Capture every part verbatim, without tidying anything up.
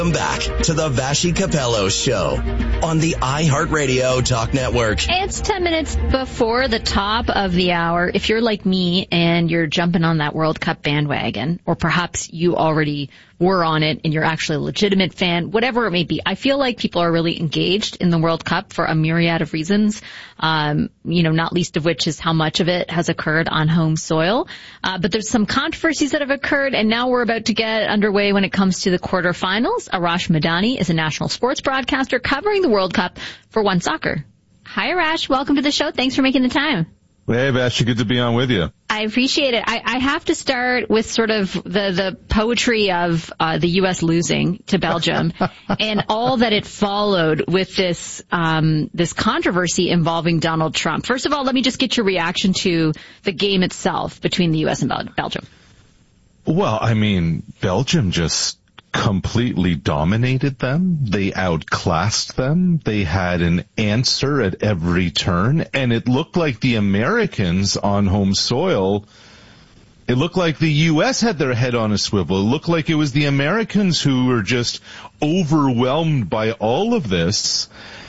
Welcome back to the Vassy Capello Show on the iHeartRadio Talk Network. It's ten minutes before the top of the hour. If you're like me and you're jumping on that World Cup bandwagon, or perhaps you already were on it and you're actually a legitimate fan, whatever it may be, I feel like people are really engaged in the World Cup for a myriad of reasons, um, you know, not least of which is how much of it has occurred on home soil. Uh, but there's some controversies that have occurred, and now we're about to get underway when it comes to the quarterfinals. Arash Madani is a national sports broadcaster covering the World Cup for One Soccer. Hi, Arash. Welcome to the show. Thanks for making the time. Hey, Vassy, good to be on with you. I appreciate it. I, I have to start with sort of the, the poetry of uh, the U S losing to Belgium and all that it followed with this um, this controversy involving Donald Trump. First of all, let me just get your reaction to the game itself between the U S and Bel- Belgium. Well, I mean, Belgium just completely dominated them. They outclassed them. They had an answer at every turn, and it looked like the Americans on home soil, it looked like the U S had their head on a swivel. It looked like it was the Americans who were just overwhelmed by all of this.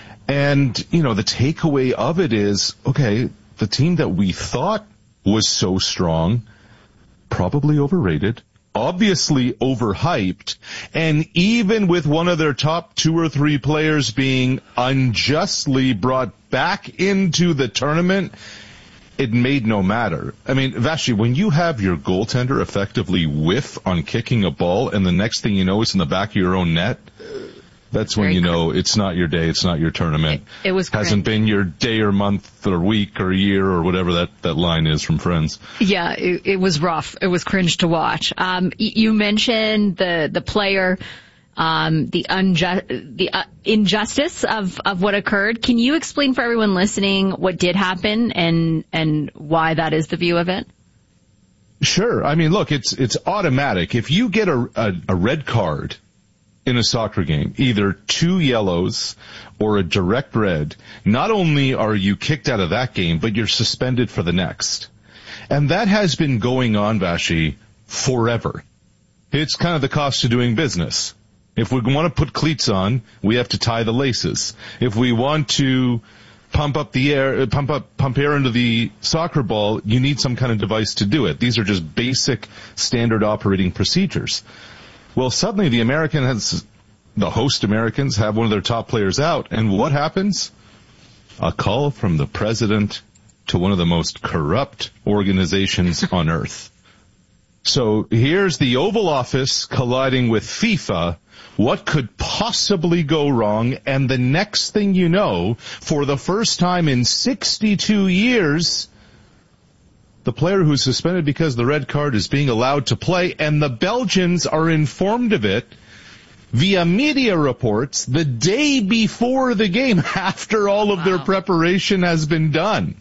And, you know, the takeaway of it is, okay, the team that we thought was so strong, probably overrated, obviously overhyped, and even with one of their top two or three players being unjustly brought back into the tournament, it made no matter. I mean, Vassy, when you have your goaltender effectively whiff on kicking a ball and the next thing you know it's in the back of your own net, that's when Very you know cr- it's not your day, it's not your tournament. It, it was Hasn't cringe. been your day or month or week or year or whatever that, that line is from Friends. Yeah, it, it was rough. It was cringe to watch. Um, you mentioned the, the player, um, the unjust, the uh, injustice of, of what occurred. Can you explain for everyone listening what did happen and, and why that is the view of it? Sure. I mean, look, it's, it's automatic. If you get a, a, a red card in a soccer game, either two yellows or a direct red, not only are you kicked out of that game, but you're suspended for the next. And that has been going on, Vassy, forever. It's kind of the cost of doing business. If we want to put cleats on, we have to tie the laces. If we want to pump up the air, pump up, pump air into the soccer ball, you need some kind of device to do it. These are just basic standard operating procedures. Well, suddenly the Americans, the host Americans, have one of their top players out, and what happens? A call from the president to one of the most corrupt organizations on earth. So here's the Oval Office colliding with FIFA. What could possibly go wrong? And the next thing you know, for the first time in sixty-two years, the player who's suspended because of the red card is being allowed to play, and the Belgians are informed of it via media reports the day before the game, after all of wow. their preparation has been done.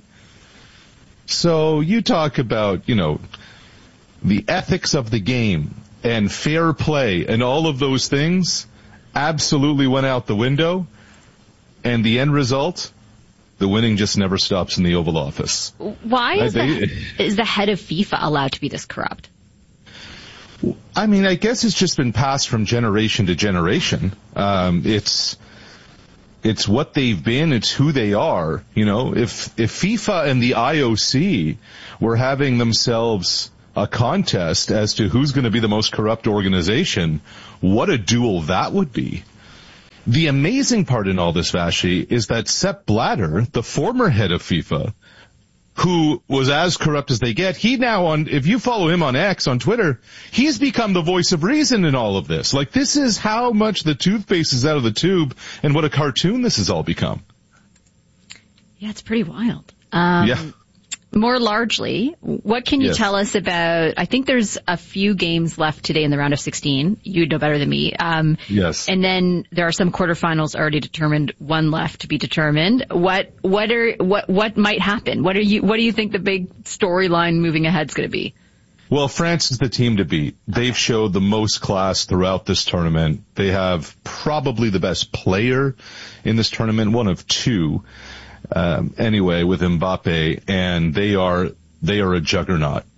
So you talk about, you know, the ethics of the game and fair play and all of those things absolutely went out the window, and the end result, the winning just never stops in the Oval Office. Why is, I, they, the, is the head of FIFA allowed to be this corrupt? I mean, I guess it's just been passed from generation to generation. Um, it's it's what they've been. It's who they are. You know, if if FIFA and the I O C were having themselves a contest as to who's going to be the most corrupt organization, what a duel that would be. The amazing part in all this, Vassy, is that Sepp Blatter, the former head of FIFA, who was as corrupt as they get, he now on, if you follow him on X, on Twitter, he's become the voice of reason in all of this. Like, this is how much the toothpaste is out of the tube and what a cartoon this has all become. Yeah, it's pretty wild. Um, yeah. More largely, what can you yes. tell us about, I think there's a few games left today in the round of sixteen. You know better than me. Um, yes. And then there are some quarterfinals already determined, one left to be determined. What, what are, what, what might happen? What are you, what do you think the big storyline moving ahead is going to be? Well, France is the team to beat. They've showed the most class throughout this tournament. They have probably the best player in this tournament, one of two. Um, anyway, with Mbappe, and they are they are a juggernaut.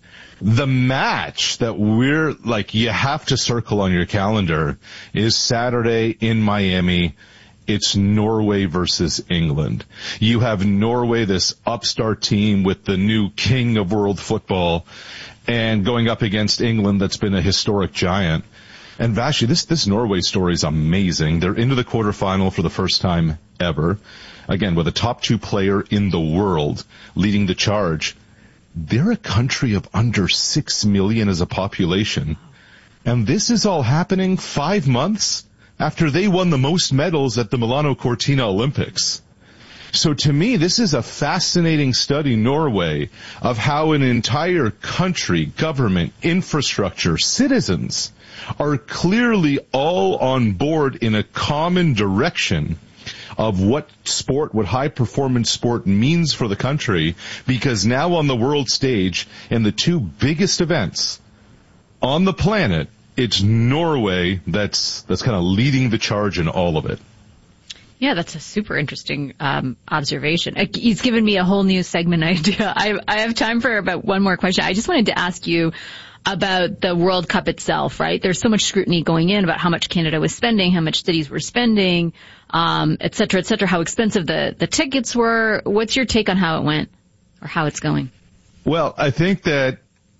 The match that we're, like, you have to circle on your calendar is Saturday in Miami. It's Norway versus England. You have Norway, this upstart team with the new king of world football, and going up against England that's been a historic giant. And Vashi, this, this Norway story is amazing. They're into the quarterfinal for the first time ever. Again, with a top two player in the world leading the charge. They're a country of under six million as a population. And this is all happening five months after they won the most medals at the Milano Cortina Olympics. So to me, this is a fascinating study, Norway, of how an entire country, government, infrastructure, citizens are clearly all on board in a common direction of what sport, what high-performance sport means for the country, because now on the world stage, in the two biggest events on the planet, it's Norway that's that's kind of leading the charge in all of it. Yeah, that's a super interesting um, observation. He's given me a whole new segment idea. I, I have time for about one more question. I just wanted to ask you about the World Cup itself, right? There's so much scrutiny going in about how much Canada was spending, how much cities were spending, um, et cetera, et cetera, how expensive the, the tickets were. What's your take on how it went or how it's going? Well, I think that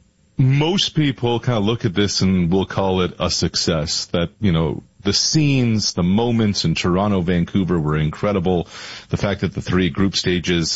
most people kind of look at this and will call it a success. That, you know, the scenes, the moments in Toronto, Vancouver were incredible. The fact that the three group stages,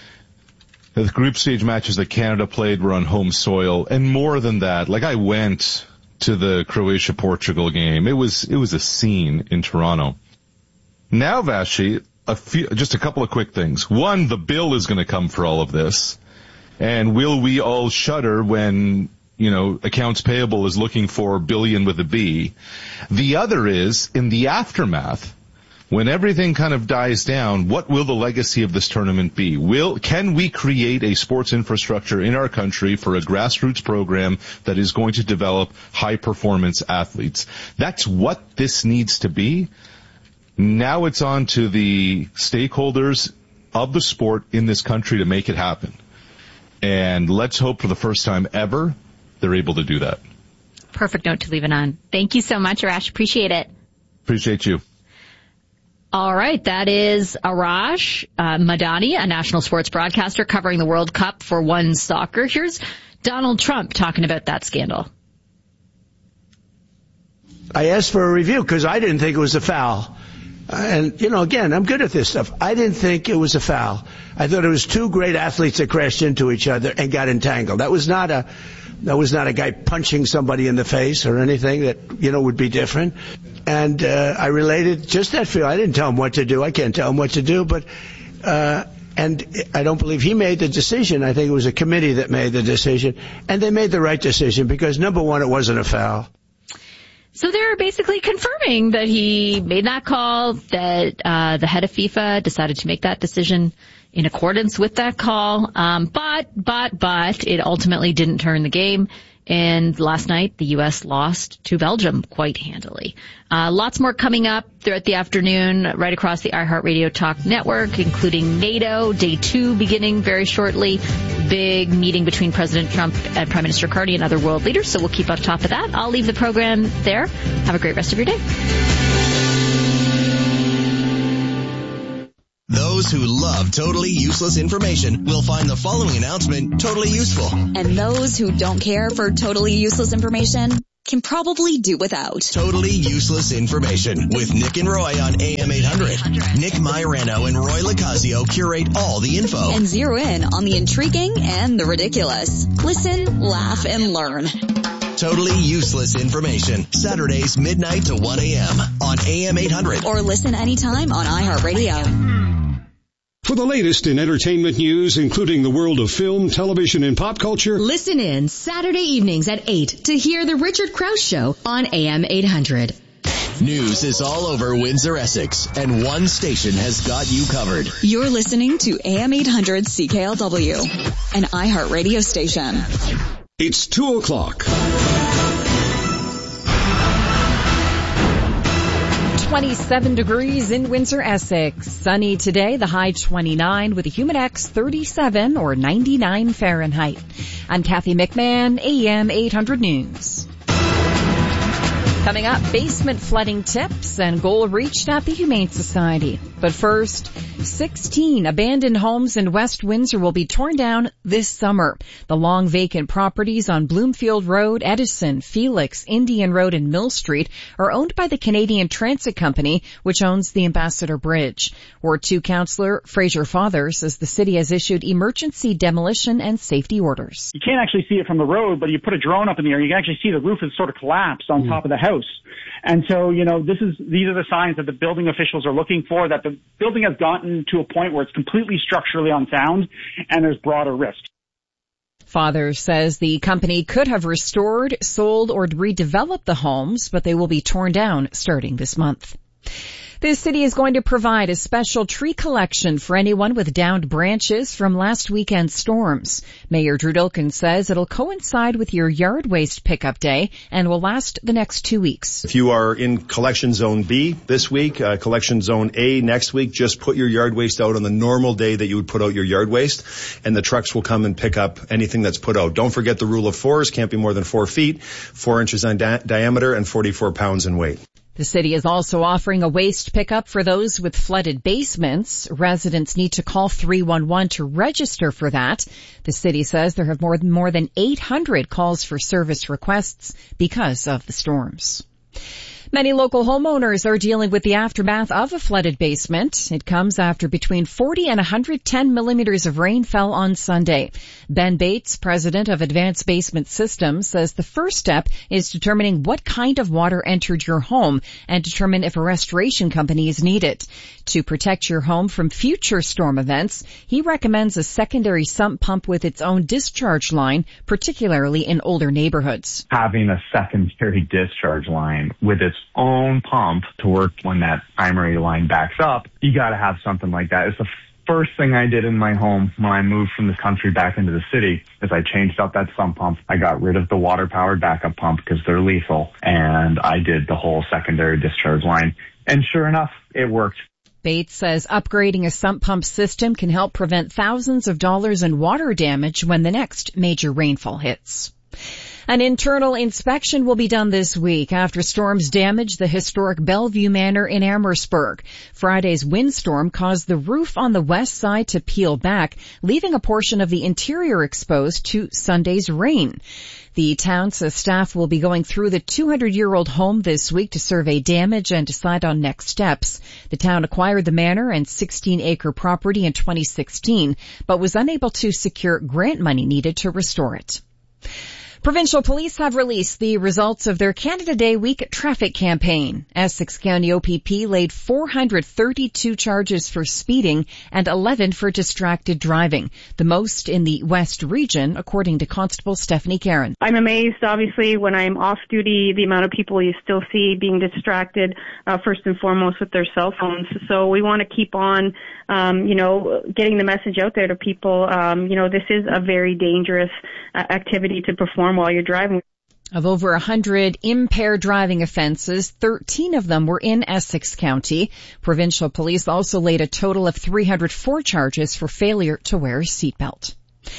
the group stage matches that Canada played were on home soil. And more than that, like I went to the Croatia-Portugal game. It was, it was a scene in Toronto. Now, Vashi, a few, just a couple of quick things. One, the bill is going to come for all of this. And will we all shudder when, you know, accounts payable is looking for billion with a B? The other is, in the aftermath, when everything kind of dies down, what will the legacy of this tournament be? Will, can we create a sports infrastructure in our country for a grassroots program that is going to develop high-performance athletes? That's what this needs to be. Now it's on to the stakeholders of the sport in this country to make it happen. And let's hope for the first time ever they're able to do that. Perfect note to leave it on. Thank you so much, Arash. Appreciate it. Appreciate you. All right, that is Arash uh, Madani, a national sports broadcaster covering the World Cup for One Soccer. Here's Donald Trump talking about that scandal. I asked for a review because I didn't think it was a foul. And, you know, again, I'm good at this stuff. I didn't think it was a foul. I thought it was two great athletes that crashed into each other and got entangled. That was not a, that was not a guy punching somebody in the face or anything that, you know, would be different. And, uh, I related just that feel. I didn't tell him what to do. I can't tell him what to do, but, uh, and I don't believe he made the decision. I think it was a committee that made the decision. And they made the right decision because, number one, it wasn't a foul. So they're basically confirming that he made that call, that uh the head of FIFA decided to make that decision in accordance with that call. Um but, but, but it ultimately didn't turn the game. And last night, the U S lost to Belgium quite handily. Uh, lots more coming up throughout the afternoon, right across the iHeartRadio Talk Network, including NATO, day two beginning very shortly. Big meeting between President Trump and Prime Minister Carney and other world leaders, so we'll keep on top of that. I'll leave the program there. Have a great rest of your day. Those who love totally useless information will find the following announcement totally useful. And those who don't care for totally useless information can probably do without. Totally useless information with Nick and Roy on A M eight hundred. Nick Mairano and Roy Locasio curate all the info. And zero in on the intriguing and the ridiculous. Listen, laugh, and learn. Totally useless information. Saturdays midnight to one a.m. on A M eight hundred. Or listen anytime on iHeartRadio. For the latest in entertainment news, including the world of film, television, and pop culture, listen in Saturday evenings at eight to hear The Richard Krause Show on A M eight hundred. News is all over Windsor, Essex, and one station has got you covered. You're listening to A M eight hundred C K L W, an iHeartRadio station. It's two o'clock. twenty-seven degrees in Windsor, Essex. Sunny today, the high twenty-nine with a humidex thirty-seven or ninety-nine Fahrenheit. I'm Kathy McMahon, A M eight hundred News. Coming up, basement flooding tips and goal reached at the Humane Society. But first, sixteen abandoned homes in West Windsor will be torn down this summer. The long vacant properties on Bloomfield Road, Edison, Felix, Indian Road, and Mill Street are owned by the Canadian Transit Company, which owns the Ambassador Bridge. Ward two Councillor Fraser Father says the city has issued emergency demolition and safety orders. You can't actually see it from the road, but you put a drone up in the air, you can actually see the roof has sort of collapsed on mm. top of the house. And so, you know, this is, these are the signs that the building officials are looking for, that the building has gotten to a point where it's completely structurally unsound and there's broader risk. Father says the company could have restored, sold, or redeveloped the homes, but they will be torn down starting this month. The city is going to provide a special tree collection for anyone with downed branches from last weekend's storms. Mayor Drew Dilkin says it'll coincide with your yard waste pickup day and will last the next two weeks. If you are in collection zone B this week, uh, collection zone A next week, just put your yard waste out on the normal day that you would put out your yard waste, and the trucks will come and pick up anything that's put out. Don't forget the rule of fours, can't be more than four feet, four inches in di- diameter, and forty-four pounds in weight. The city is also offering a waste pickup for those with flooded basements. Residents need to call three one one to register for that. The city says there have more than, more than eight hundred calls for service requests because of the storms. Many local homeowners are dealing with the aftermath of a flooded basement. It comes after between forty and one hundred ten millimeters of rain fell on Sunday. Ben Bates, president of Advanced Basement Systems, says the first step is determining what kind of water entered your home and determine if a restoration company is needed. To protect your home from future storm events, he recommends a secondary sump pump with its own discharge line, particularly in older neighborhoods. Having a secondary discharge line with its own pump to work when that primary line backs up, you got to have something like that. It's the first thing I did in my home when I moved from this country back into the city is I changed out that sump pump. I got rid of the water-powered backup pump because they're lethal, and I did the whole secondary discharge line. And sure enough, it worked. Bates says upgrading a sump pump system can help prevent thousands of dollars in water damage when the next major rainfall hits. An internal inspection will be done this week after storms damaged the historic Bellevue Manor in Amherstburg. Friday's windstorm caused the roof on the west side to peel back, leaving a portion of the interior exposed to Sunday's rain. The town says staff will be going through the two hundred year old home this week to survey damage and decide on next steps. The town acquired the manor and sixteen acre property in twenty sixteen, but was unable to secure grant money needed to restore it. Provincial police have released the results of their Canada Day week traffic campaign. Essex County O P P laid four hundred thirty-two charges for speeding and eleven for distracted driving, the most in the West region, according to Constable Stephanie Caron. I'm amazed, obviously, when I'm off duty, the amount of people you still see being distracted, uh, first and foremost with their cell phones. So we want to keep on, um, you know, getting the message out there to people. Um, you know, this is a very dangerous uh, activity to perform while you're driving. Of over one hundred impaired driving offenses, thirteen of them were in Essex County. Provincial police also laid a total of three hundred four charges for failure to wear a seatbelt.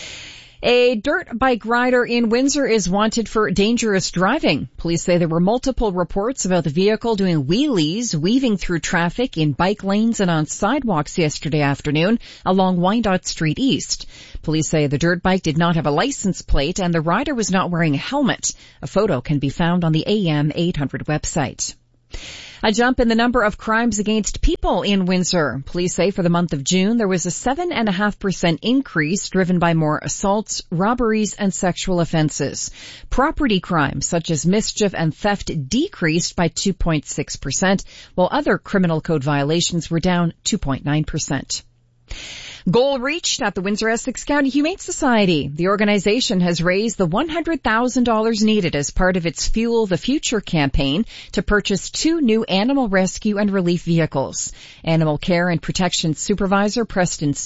A dirt bike rider in Windsor is wanted for dangerous driving. Police say there were multiple reports about the vehicle doing wheelies, weaving through traffic in bike lanes and on sidewalks yesterday afternoon along Wyandotte Street East. Police say the dirt bike did not have a license plate and the rider was not wearing a helmet. A photo can be found on the A M eight hundred website. A jump in the number of crimes against people in Windsor. Police say for the month of June, there was a seven point five percent increase driven by more assaults, robberies, and sexual offenses. Property crimes such as mischief and theft decreased by two point six percent, while other criminal code violations were down two point nine percent. Goal reached at the Windsor-Essex County Humane Society. The organization has raised the one hundred thousand dollars needed as part of its Fuel the Future campaign to purchase two new animal rescue and relief vehicles. Animal Care and Protection Supervisor Preston